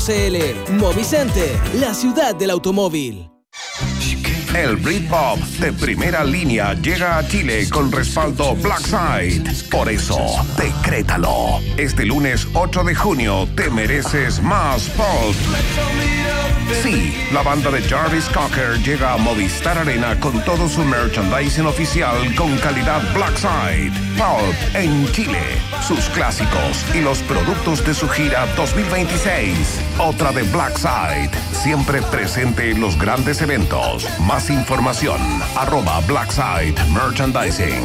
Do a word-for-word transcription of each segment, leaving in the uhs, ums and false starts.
C L. Movicenter, la ciudad del automóvil. El Britpop de primera línea llega a Chile con respaldo Blackside. Por eso, decrétalo. Este lunes ocho de junio te mereces más pop. Sí, la banda de Jarvis Cocker llega a Movistar Arena con todo su merchandising oficial con calidad Blackside. Pulp en Chile, sus clásicos y los productos de su gira dos mil veintiséis. Otra de Blackside, siempre presente en los grandes eventos. Más información, arroba Blackside Merchandising.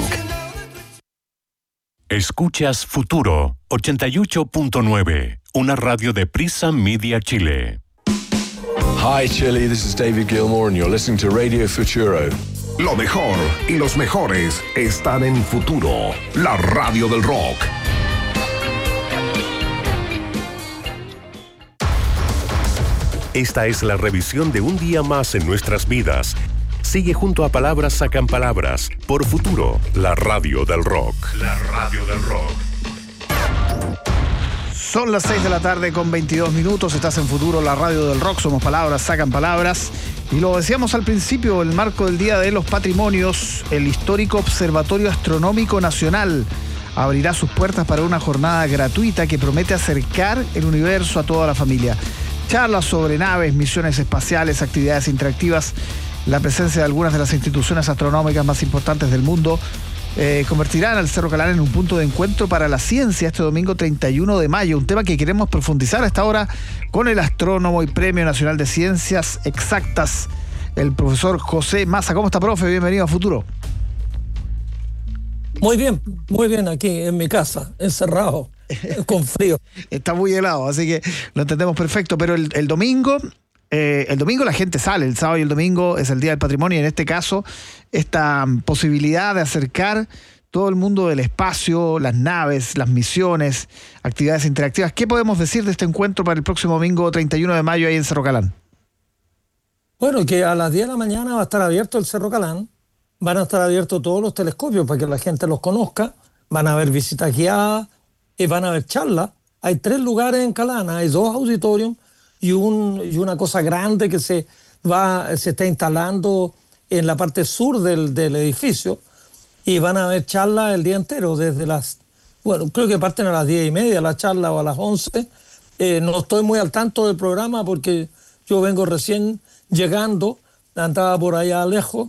Escuchas Futuro ochenta y ocho punto nueve, una radio de Prisa Media Chile. Hi Chile, this is David Gilmour and you're listening to Radio Futuro. Lo mejor y los mejores están en Futuro, la radio del rock. Esta es la revisión de un día más en nuestras vidas. Sigue junto a Palabras Sacan Palabras por Futuro, la radio del rock. La radio del rock. Son las seis de la tarde con veintidós minutos. Estás en Futuro, la radio del rock. Somos Palabras Sacan Palabras. Y lo decíamos al principio, el marco del Día de los Patrimonios, el histórico Observatorio Astronómico Nacional abrirá sus puertas para una jornada gratuita que promete acercar el universo a toda la familia. Charlas sobre naves, misiones espaciales, actividades interactivas, la presencia de algunas de las instituciones astronómicas más importantes del mundo eh, convertirán al Cerro Calán en un punto de encuentro para la ciencia este domingo treinta y uno de mayo, un tema que queremos profundizar a esta hora con el astrónomo y Premio Nacional de Ciencias Exactas, el profesor José Massa. ¿Cómo está, profe? Bienvenido a Futuro. Muy bien, muy bien aquí en mi casa, encerrado, con frío. Está muy helado, así que lo entendemos perfecto, pero el, el domingo... Eh, el domingo la gente sale, el sábado y el domingo es el Día del Patrimonio y en este caso esta posibilidad de acercar todo el mundo del espacio, las naves, las misiones, actividades interactivas. ¿Qué podemos decir de este encuentro para el próximo domingo treinta y uno de mayo ahí en Cerro Calán? Bueno, que a las diez de la mañana va a estar abierto el Cerro Calán, van a estar abiertos todos los telescopios para que la gente los conozca, van a haber visitas guiadas y van a haber charlas. Hay tres lugares en Calán, hay dos auditorios y, un, y una cosa grande que se va se está instalando en la parte sur del, del edificio y van a haber charlas el día entero desde las, bueno, creo que parten a las diez y media la charla o a las once. Eh, no estoy muy al tanto del programa porque yo vengo recién llegando, andaba por allá lejos,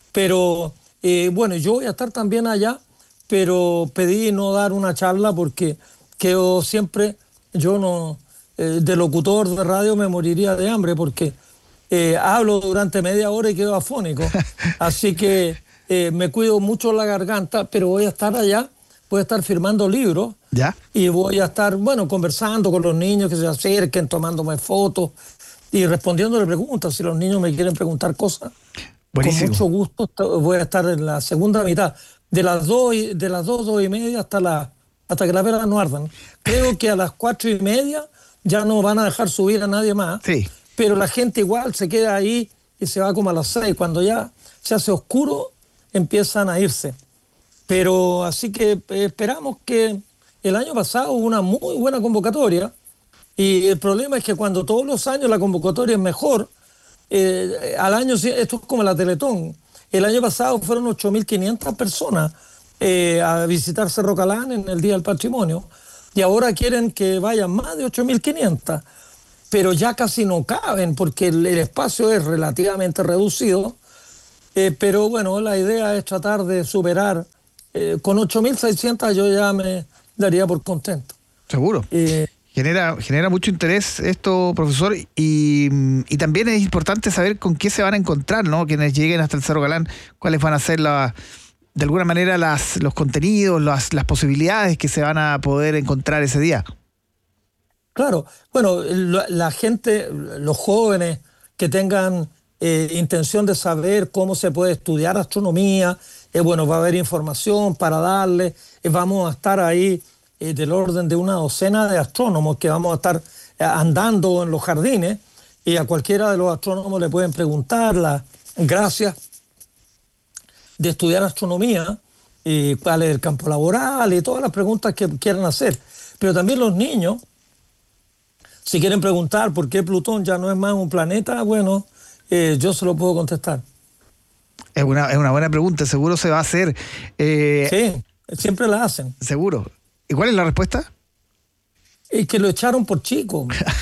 pero eh, bueno, yo voy a estar también allá, pero pedí no dar una charla porque quedo siempre, yo no... de locutor de radio me moriría de hambre porque eh, hablo durante media hora y quedo afónico. Así que eh, me cuido mucho la garganta, pero voy a estar allá, voy a estar firmando libros. ¿Ya? Y voy a estar, bueno, conversando con los niños que se acerquen, tomándome fotos y respondiéndole preguntas. Si los niños me quieren preguntar cosas, buenísimo, con mucho gusto voy a estar en la segunda mitad, de las dos, de las dos, dos y media hasta, la, hasta que las velas no ardan. Creo que a las cuatro y media ya no van a dejar subir a nadie más, sí, pero la gente igual se queda ahí y se va como a las seis. Cuando ya se hace oscuro, empiezan a irse. Pero así que eh, esperamos que el año pasado hubo una muy buena convocatoria y el problema es que cuando todos los años la convocatoria es mejor, eh, al año, esto es como la Teletón, el año pasado fueron ocho mil quinientas personas eh, a visitar Cerro Calán en el Día del Patrimonio. Y ahora quieren que vayan más de ocho mil quinientas, pero ya casi no caben porque el, el espacio es relativamente reducido. Eh, pero bueno, la idea es tratar de superar. Eh, con ocho mil seiscientas yo ya me daría por contento. Seguro. Eh, genera, genera mucho interés esto, profesor, y, y también es importante saber con qué se van a encontrar, ¿no? Quienes lleguen hasta el Cerro Calán, cuáles van a ser la... de alguna manera las, los contenidos, las, las posibilidades que se van a poder encontrar ese día. Claro, bueno, la, la gente, los jóvenes que tengan eh, intención de saber cómo se puede estudiar astronomía, eh, bueno, va a haber información para darle, eh, vamos a estar ahí eh, del orden de una docena de astrónomos que vamos a estar eh, andando en los jardines y a cualquiera de los astrónomos le pueden preguntar las gracias de estudiar astronomía, y cuál es el campo laboral y todas las preguntas que quieran hacer. Pero también los niños Si quieren preguntar por qué Plutón ya no es más un planeta, bueno, eh, yo se lo puedo contestar. Es una, es una buena pregunta, seguro se va a hacer. Eh, sí, siempre la hacen. Seguro. ¿Y cuál es la respuesta? Es que lo echaron por chico.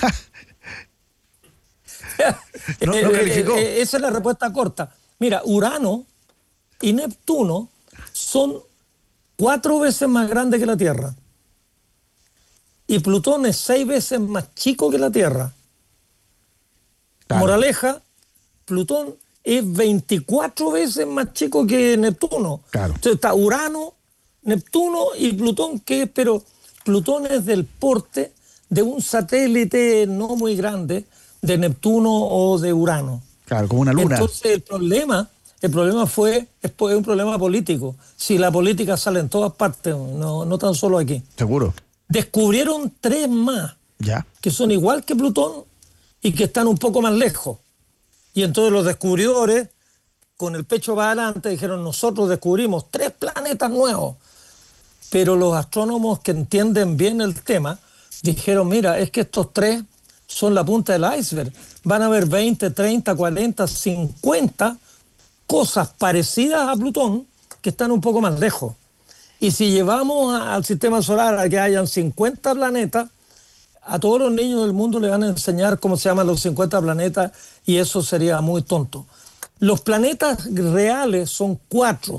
no, no calificó. eh, eh, esa es la respuesta corta. Mira, Urano y Neptuno son cuatro veces más grandes que la Tierra. Y Plutón es seis veces más chico que la Tierra. Claro. Moraleja, Plutón es veinticuatro veces más chico que Neptuno. Claro. Entonces está Urano, Neptuno y Plutón, que es, pero Plutón es del porte de un satélite no muy grande de Neptuno o de Urano. Claro, como una luna. Entonces el problema, el problema fue, es un problema político. Si la política sale en todas partes, no, no tan solo aquí. Seguro. Descubrieron tres más, ya, que son igual que Plutón y que están un poco más lejos. Y entonces los descubridores, con el pecho para adelante, dijeron, nosotros descubrimos tres planetas nuevos. Pero los astrónomos que entienden bien el tema dijeron, mira, es que estos tres son la punta del iceberg. Van a haber veinte, treinta, cuarenta, cincuenta cosas parecidas a Plutón que están un poco más lejos. Y si llevamos a, al sistema solar a que hayan cincuenta planetas, a todos los niños del mundo le van a enseñar cómo se llaman los cincuenta planetas y eso sería muy tonto. Los planetas reales son cuatro.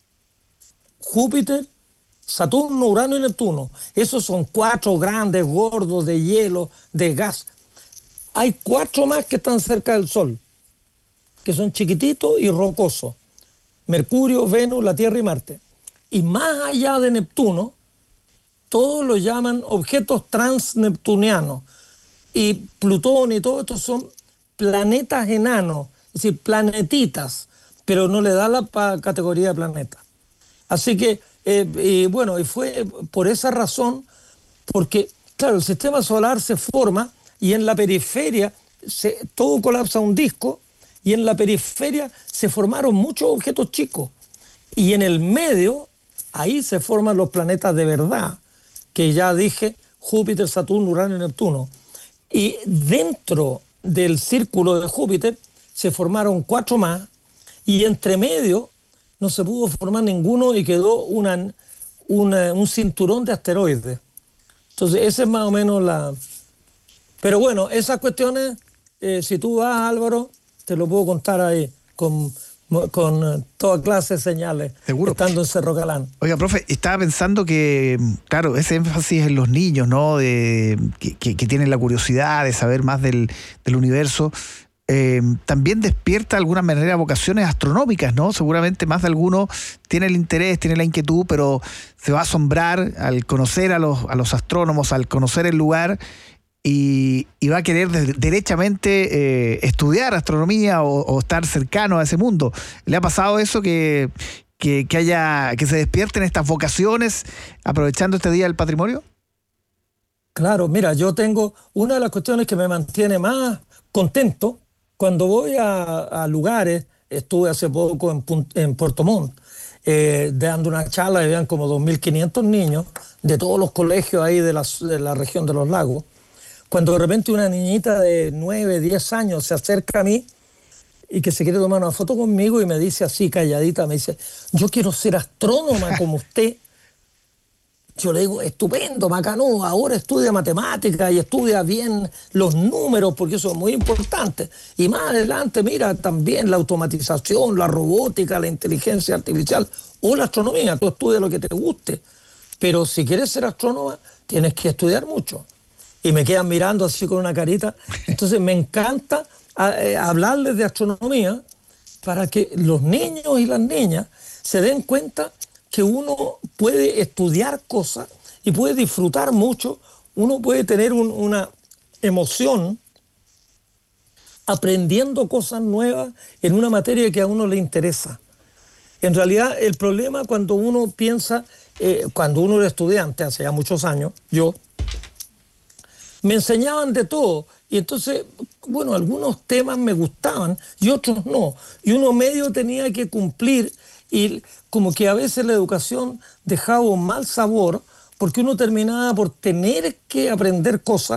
Júpiter, Saturno, Urano y Neptuno. Esos son cuatro grandes, gordos, de hielo, de gas. Hay cuatro más que están cerca del Sol, que son chiquititos y rocosos. Mercurio, Venus, la Tierra y Marte. Y más allá de Neptuno, todos lo llaman objetos transneptunianos. Y Plutón y todo esto son planetas enanos, es decir, planetitas, pero no le da la categoría de planeta. Así que, eh, y bueno, y fue por esa razón, porque, claro, el sistema solar se forma y en la periferia se, todo colapsa un disco y en la periferia se formaron muchos objetos chicos. Y en el medio, ahí se forman los planetas de verdad, que ya dije, Júpiter, Saturno, Urano y Neptuno. Y dentro del círculo de Júpiter se formaron cuatro más y entre medio no se pudo formar ninguno y quedó una, una, un cinturón de asteroides. Entonces esa es más o menos la... Pero bueno, esas cuestiones, eh, si tú vas, Álvaro, te lo puedo contar ahí con... con toda clase de señales. Seguro. Estando en Cerro Calán. Oiga, profe, estaba pensando que, claro, ese énfasis en los niños, ¿no? De, que, que, que tienen la curiosidad de saber más del, del universo, eh, también despierta de alguna manera vocaciones astronómicas, ¿no? Seguramente más de alguno tiene el interés, tiene la inquietud, pero se va a asombrar al conocer a los, a los astrónomos, al conocer el lugar. Y, y va a querer de, derechamente eh, estudiar astronomía o, o estar cercano a ese mundo. ¿Le ha pasado eso que, que, que haya que se despierten estas vocaciones aprovechando este Día del Patrimonio? Claro, mira, yo tengo una de las cuestiones que me mantiene más contento cuando voy a, a lugares. Estuve hace poco en, en Puerto Montt eh, dando una charla y vean como dos mil quinientos niños de todos los colegios ahí de la, de la región de los lagos. Cuando de repente una niñita de nueve, diez años se acerca a mí y que se quiere tomar una foto conmigo y me dice así, calladita, me dice, yo quiero ser astrónoma como usted. Yo le digo, estupendo, bacano, ahora estudia matemáticas y estudia bien los números porque eso es muy importante. Y más adelante, mira, también la automatización, la robótica, la inteligencia artificial o la astronomía, tú estudia lo que te guste. Pero si quieres ser astrónoma, tienes que estudiar mucho. Y me quedan mirando así con una carita. Entonces me encanta eh, hablarles de astronomía para que los niños y las niñas se den cuenta que uno puede estudiar cosas y puede disfrutar mucho, uno puede tener un, una emoción aprendiendo cosas nuevas en una materia que a uno le interesa. En realidad el problema cuando uno piensa, eh, cuando uno era estudiante, hace ya muchos años, yo, me enseñaban de todo y entonces, bueno, algunos temas me gustaban y otros no. Y uno medio tenía que cumplir y como que a veces la educación dejaba un mal sabor porque uno terminaba por tener que aprender cosas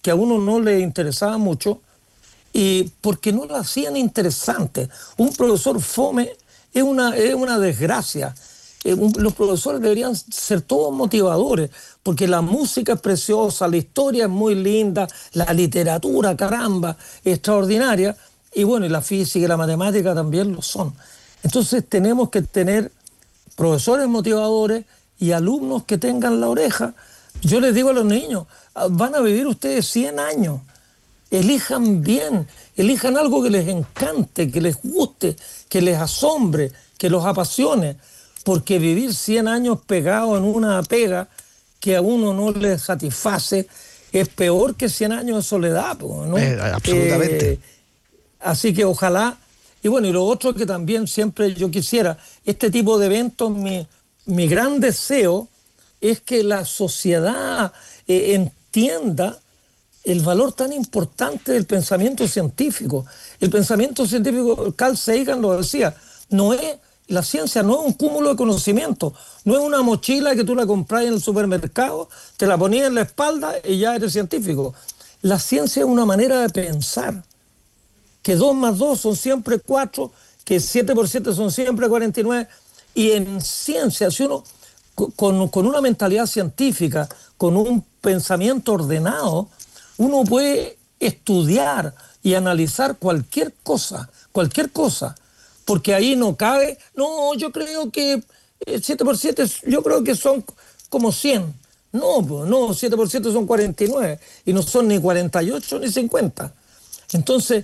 que a uno no le interesaba mucho y porque no lo hacían interesante. Un profesor fome es una, es una desgracia. Eh, un, los profesores deberían ser todos motivadores, porque la música es preciosa, la historia es muy linda, la literatura, caramba, es extraordinaria, y bueno, y la física y la matemática también lo son. Entonces tenemos que tener profesores motivadores y alumnos que tengan la oreja. Yo les digo a los niños, van a vivir ustedes cien años, elijan bien, elijan algo que les encante, que les guste, que les asombre, que los apasione, porque vivir cien años pegado en una pega que a uno no le satisface es peor que cien años de soledad, ¿no? Eh, absolutamente. Eh, así que ojalá, y bueno, y lo otro que también siempre yo quisiera, este tipo de eventos, mi, mi gran deseo es que la sociedad eh, entienda el valor tan importante del pensamiento científico. El pensamiento científico, Carl Sagan lo decía, no es, la ciencia no es un cúmulo de conocimiento, no es una mochila que tú la compras en el supermercado, te la ponías en la espalda y ya eres científico. La ciencia es una manera de pensar, que dos más dos son siempre cuatro, que siete por siete son siempre cuarenta y nueve, y en ciencia, si uno con, con una mentalidad científica, con un pensamiento ordenado, uno puede estudiar y analizar cualquier cosa, cualquier cosa, porque ahí no cabe, no, yo creo que siete por siete, yo creo que son como cien. No, no, siete por siete son cuarenta y nueve, y no son ni cuarenta y ocho ni cincuenta. Entonces,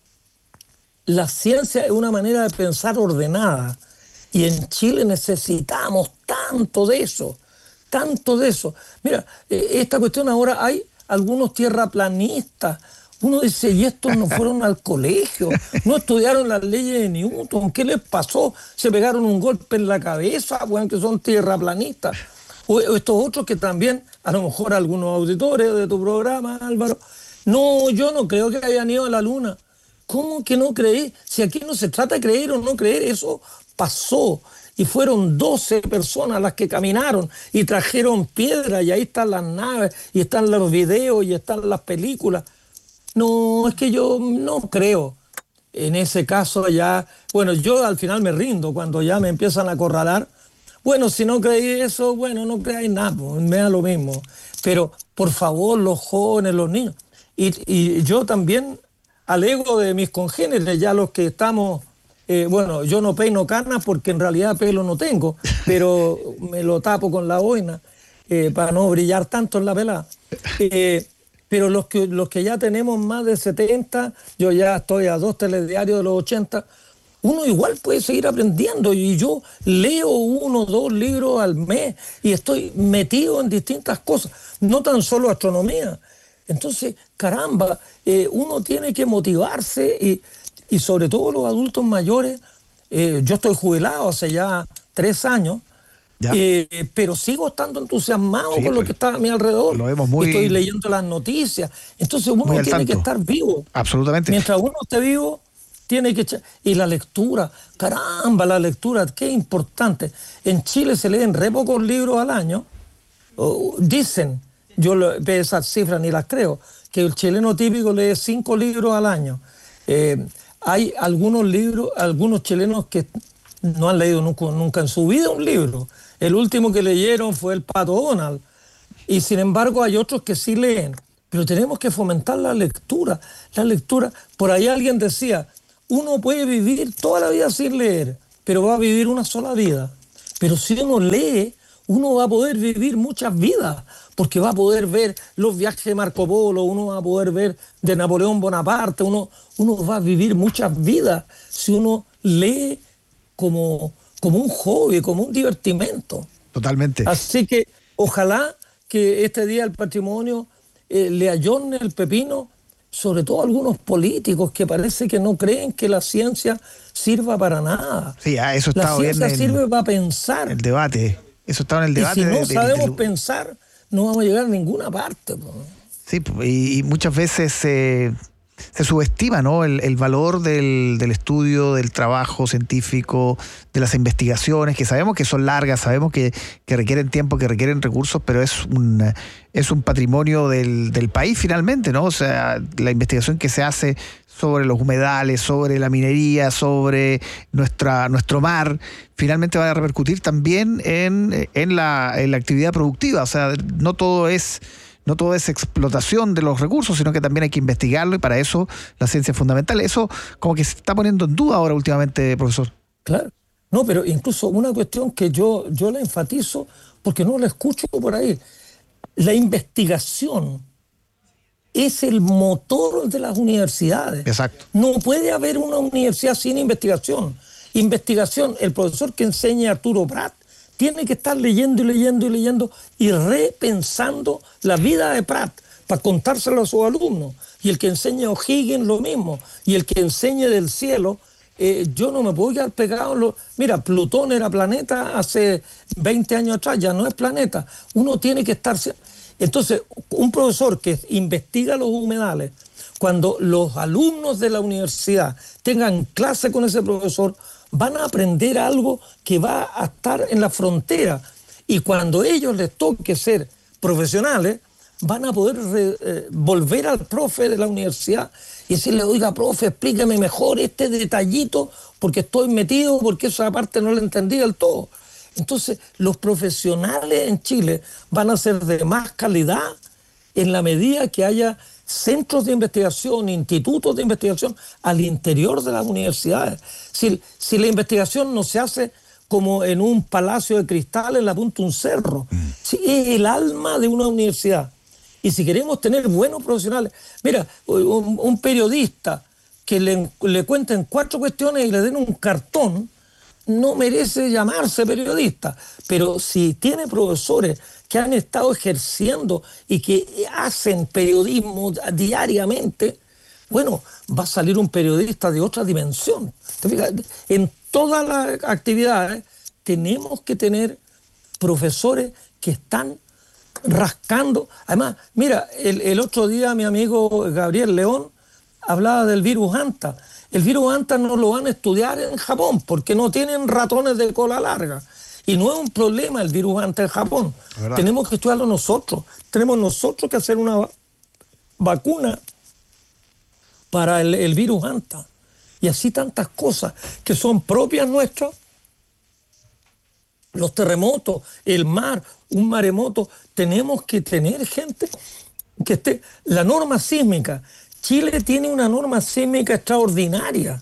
la ciencia es una manera de pensar ordenada, y en Chile necesitamos tanto de eso, tanto de eso. Mira, esta cuestión ahora hay algunos tierraplanistas. Uno dice, y estos no fueron al colegio, no estudiaron las leyes de Newton, ¿qué les pasó? Se pegaron un golpe en la cabeza, bueno, que son tierraplanistas. O estos otros que también, a lo mejor algunos auditores de tu programa, Álvaro, no, yo no creo que hayan ido a la luna. ¿Cómo que no creí? Si aquí no se trata de creer o no creer, eso pasó. Y fueron doce personas las que caminaron y trajeron piedra, y ahí están las naves, y están los videos, y están las películas. No, es que yo no creo. En ese caso ya, bueno, yo al final me rindo cuando ya me empiezan a acorralar. Bueno, si no creí eso, bueno, no creáis nada, pues, me da lo mismo. Pero, por favor, los jóvenes, los niños. Y, y yo también alego de mis congéneres, ya los que estamos... Eh, bueno, yo no peino canas porque en realidad pelo no tengo, pero me lo tapo con la boina eh, para no brillar tanto en la pelada. Eh, pero los que, los que ya tenemos más de setenta, yo ya estoy a dos telediarios de los ochenta, uno igual puede seguir aprendiendo, y yo leo uno o dos libros al mes y estoy metido en distintas cosas, no tan solo astronomía. Entonces, caramba, eh, uno tiene que motivarse y... Y sobre todo los adultos mayores, eh, yo estoy jubilado hace ya tres años, eh, pero sigo estando entusiasmado sí, con lo que está a mi alrededor. Lo vemos muy... Estoy leyendo las noticias. Entonces uno tiene tanto. que estar vivo. Absolutamente. Mientras uno esté vivo, tiene que... Y la lectura, caramba, la lectura, qué importante. En Chile se leen re pocos libros al año. Oh, dicen, yo veo esas cifras ni las creo, que el chileno típico lee cinco libros al año. Eh, Hay algunos libros, algunos chilenos que no han leído nunca, nunca en su vida un libro. El último que leyeron fue el Pato Donald. Y sin embargo hay otros que sí leen. Pero tenemos que fomentar la lectura. La lectura, por ahí alguien decía, uno puede vivir toda la vida sin leer, pero va a vivir una sola vida. Pero si uno lee, uno va a poder vivir muchas vidas, porque va a poder ver los viajes de Marco Polo, uno va a poder ver de Napoleón Bonaparte, uno, uno va a vivir muchas vidas si uno lee como, como un hobby, como un divertimento. Totalmente. Así que ojalá que este Día del Patrimonio eh, le ayorne el pepino, sobre todo a algunos políticos que parece que no creen que la ciencia sirva para nada. Sí, a eso está la ciencia bien sirve para pensar. El debate. Eso estaba en el debate. Y si no de, de, sabemos de, de... pensar, no vamos a llegar a ninguna parte. Po. Sí, y, y muchas veces eh, se subestima, ¿no? el, el valor del, del estudio, del trabajo científico, de las investigaciones, que sabemos que son largas, sabemos que, que requieren tiempo, que requieren recursos, pero es un, es un patrimonio del, del país finalmente, ¿no? O sea, la investigación que se hace sobre los humedales, sobre la minería, sobre nuestra, nuestro mar, finalmente va a repercutir también en, en, la, en la actividad productiva. O sea, no todo es... No todo es explotación de los recursos, sino que también hay que investigarlo, y para eso la ciencia es fundamental. Eso como que se está poniendo en duda ahora últimamente, profesor. Claro. No, pero incluso una cuestión que yo, yo la enfatizo, porque no la escucho por ahí. La investigación es el motor de las universidades. Exacto. No puede haber una universidad sin investigación. Investigación, el profesor que enseña Arturo Prat tiene que estar leyendo y leyendo y leyendo y repensando la vida de Prat para contárselo a sus alumnos. Y el que enseña O'Higgins lo mismo. Y el que enseñe del cielo, eh, yo no me puedo quedar pegado. Lo... Mira, Plutón era planeta hace veinte años atrás, ya no es planeta. Uno tiene que estar... Entonces, un profesor que investiga los humedales, cuando los alumnos de la universidad tengan clase con ese profesor, van a aprender algo que va a estar en la frontera, y cuando ellos les toque ser profesionales van a poder re, eh, volver al profe de la universidad y decirle: oiga, profe, explíqueme mejor este detallito porque estoy metido, porque esa parte no la entendí del todo. Entonces los profesionales en Chile van a ser de más calidad en la medida que haya centros de investigación, institutos de investigación al interior de las universidades. Si, si la investigación no se hace como en un palacio de cristal en la punta de un cerro, mm. si es el alma de una universidad. Y si queremos tener buenos profesionales, mira, un, un periodista que le, le cuenten cuatro cuestiones y le den un cartón, no merece llamarse periodista. Pero si tiene profesores que han estado ejerciendo y que hacen periodismo diariamente, bueno, va a salir un periodista de otra dimensión. ¿Te fijas? En todas las actividades tenemos que tener profesores que están rascando. Además, mira, el, el otro día mi amigo Gabriel León hablaba del virus Anta. El virus Anta no lo van a estudiar en Japón porque no tienen ratones de cola larga. Y no es un problema el virus Anta en Japón. Tenemos que estudiarlo nosotros. Tenemos nosotros que hacer una vacuna para el, el virus Anta. Y así tantas cosas que son propias nuestras. Los terremotos, el mar, un maremoto. Tenemos que tener gente que esté... La norma sísmica. Chile tiene una norma sísmica extraordinaria.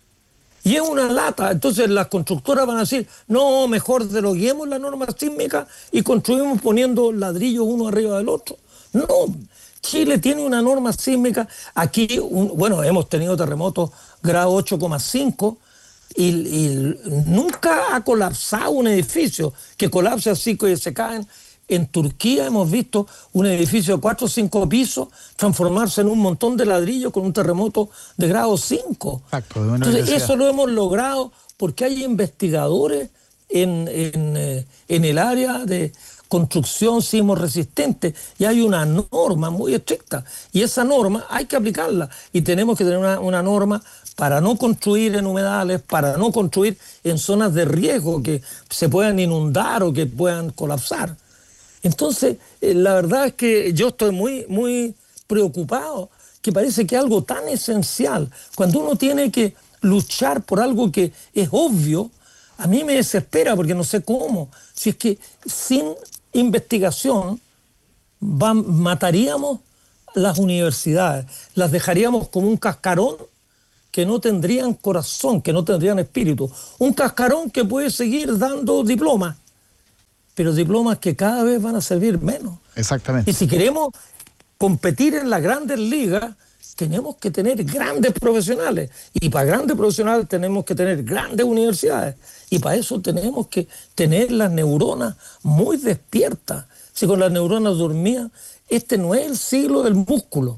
Y es una lata. Entonces las constructoras van a decir: no, mejor deroguemos la norma sísmica y construimos poniendo ladrillos uno arriba del otro. No, Chile tiene una norma sísmica. Aquí, un, bueno, hemos tenido terremotos grado ocho coma cinco y, y nunca ha colapsado un edificio. Que colapse así que se caen. En Turquía hemos visto un edificio de cuatro o cinco pisos transformarse en un montón de ladrillos con un terremoto de grado cinco. Exacto, de Entonces eso lo hemos logrado porque hay investigadores en, en, eh, en el área de construcción sismo resistente y hay una norma muy estricta y esa norma hay que aplicarla y tenemos que tener una, una norma para no construir en humedales, para no construir en zonas de riesgo que se puedan inundar o que puedan colapsar. Entonces, eh, la verdad es que yo estoy muy, muy preocupado, que parece que algo tan esencial, cuando uno tiene que luchar por algo que es obvio, a mí me desespera porque no sé cómo. Si es que sin investigación va, mataríamos las universidades, las dejaríamos como un cascarón que no tendrían corazón, que no tendrían espíritu. Un cascarón que puede seguir dando diplomas, pero diplomas que cada vez van a servir menos. Exactamente. Y si queremos competir en las grandes ligas, tenemos que tener grandes profesionales. Y para grandes profesionales tenemos que tener grandes universidades. Y para eso tenemos que tener las neuronas muy despiertas. Si con las neuronas dormían, este no es el siglo del músculo.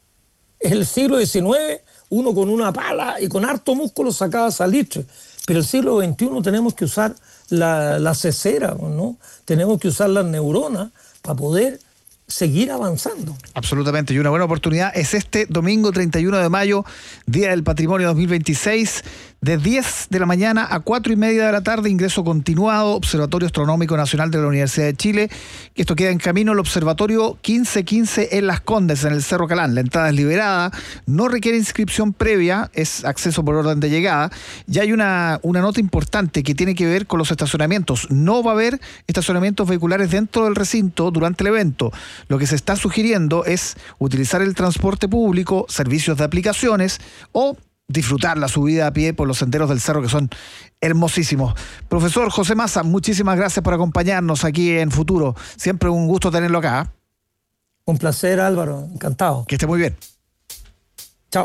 Es el siglo diecinueve, uno con una pala y con harto músculo sacaba salitre. Pero el siglo veintiuno tenemos que usar la, la cesera, ¿no? Tenemos que usar las neuronas para poder seguir avanzando. Absolutamente, y una buena oportunidad es este domingo treinta y uno de mayo, Día del Patrimonio dos mil veintiséis, de diez de la mañana a cuatro y media de la tarde, ingreso continuado, Observatorio Astronómico Nacional de la Universidad de Chile. Esto queda en camino al Observatorio quince quince en Las Condes, en el Cerro Calán. La entrada es liberada, no requiere inscripción previa, es acceso por orden de llegada. Y hay una, una nota importante que tiene que ver con los estacionamientos. No va a haber estacionamientos vehiculares dentro del recinto durante el evento. Lo que se está sugiriendo es utilizar el transporte público, servicios de aplicaciones o disfrutar la subida a pie por los senderos del cerro, que son hermosísimos. Profesor José Massa, muchísimas gracias por acompañarnos aquí en Futuro. Siempre un gusto tenerlo acá. Un placer, Álvaro. Encantado. Que esté muy bien. Chao.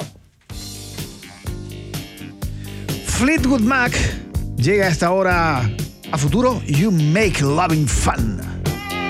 Fleetwood Mac llega a esta hora a Futuro. You Make Loving Fun.